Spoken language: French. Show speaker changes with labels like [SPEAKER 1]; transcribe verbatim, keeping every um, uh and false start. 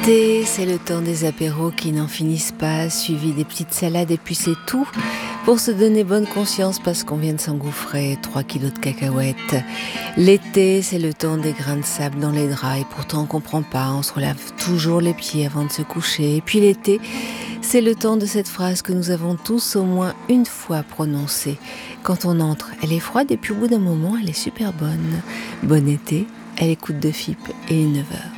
[SPEAKER 1] L'été, c'est le temps des apéros qui n'en finissent pas, suivi des petites salades et puis c'est tout pour se donner bonne conscience parce qu'on vient de s'engouffrer trois kilos de cacahuètes. L'été, c'est le temps des grains de sable dans les draps et pourtant on comprend pas, on se relave toujours les pieds avant de se coucher. Et puis l'été, c'est le temps de cette phrase que nous avons tous au moins une fois prononcée. Quand on entre, elle est froide et puis au bout d'un moment, elle est super bonne. Bon été, elle écoute de F I P et neuf heures.